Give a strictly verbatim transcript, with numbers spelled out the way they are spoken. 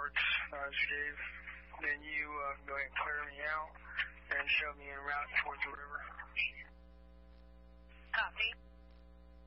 coordinates uh, as you gave. Then you uh, go ahead and clear me out and show me en route towards the river.